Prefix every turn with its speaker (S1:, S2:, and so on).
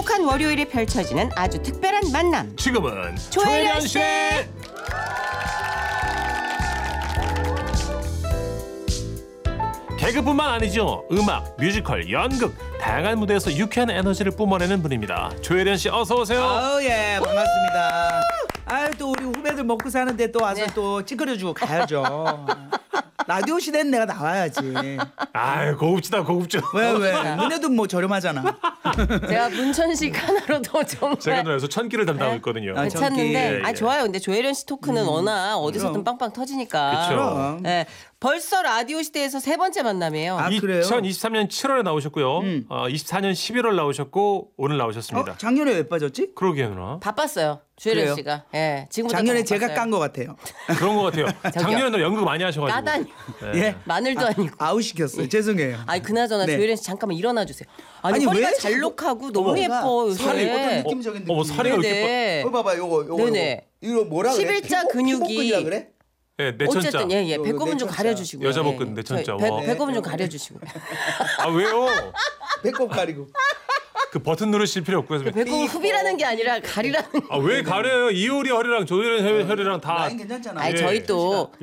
S1: 행복한 월요일에 펼쳐지는 아주 특별한 만남.
S2: 지금은
S1: 조혜련
S2: 씨. 개그뿐만 아니죠. 음악, 뮤지컬, 연극 다양한 무대에서 유쾌한 에너지를 뿜어내는 분입니다. 조혜련 씨 어서 오세요.
S3: 아우 예 반갑습니다. 아유 또 우리 후배들 먹고 사는데 또 와서 또 찌그러주고 가야죠. 라디오 시대는 내가 나와야지.
S2: 아유 고급지다 고급져.
S3: 왜? 너네도 뭐 저렴하잖아.
S1: 제가 문천식 하나로도 정말
S2: 제가 누나에서 천기를 담당하고 있거든요.
S3: 아,
S1: 괜찮는데
S2: 예.
S1: 좋아요. 근데 조혜련 씨 토크는 워낙 어디서든
S3: 그럼.
S1: 빵빵 터지니까.
S2: 그쵸.
S3: 그럼.
S1: 예, 벌써 라디오 시대에서 세 번째 만남이에요.
S3: 아, 그래요?
S2: 2023년 7월에 나오셨고요. 24년 11월 나오셨고 오늘 나오셨습니다.
S3: 작년에 왜 빠졌지?
S2: 그러게요 누나.
S1: 바빴어요. 조혜련
S3: 그래요?
S1: 씨가. 예, 지금보다
S3: 작년에
S1: 더
S3: 제가
S1: 바빴어요.
S3: 깐 것 같아요.
S2: 그런 것 같아요. 작년에도 연극 많이 하셔가지고.
S1: 까다니.
S3: 예?
S1: 마늘도 아니고.
S3: 아웃 시켰어요. 죄송해요.
S1: 아니 그나저나
S3: 네.
S1: 조혜련 씨 잠깐만 일어나 주세요. 아니,
S3: 아니,
S1: 허리가
S3: 왜
S1: 잘록하고 너무
S3: 어머가
S1: 예뻐 요새.
S3: 살이 어떤 느낌적인 느낌.
S2: 어머 살이 이렇게
S1: 네.
S3: 봐봐 요거
S1: 네네.
S3: 이거 뭐라 그래?
S1: 11자 근육이
S3: 피복근이라 그래?
S2: 네, 내천자.
S1: 어쨌든 예예
S3: 요
S1: 배꼽은 좀
S3: 내천자.
S1: 가려주시고
S2: 여자 복근 내천자. 와.
S1: 배꼽은 좀 가려주시고
S2: 아 왜요?
S3: 배꼽 가리고.
S2: 그 버튼 누르실 필요 없고요.
S1: 배꼽은 흡이라는 게 아니라 가리라는.
S2: 아 왜 가려요? 이효리 허리랑 조혜련 허리랑 다.
S3: 라인 괜찮잖아.
S1: 아니
S2: 예.
S1: 저희 또